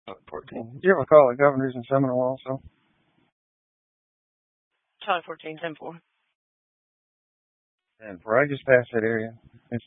14. Did you ever call the Governors in Seminole also? Charlie 14, 10-4. And I just passed that area. It's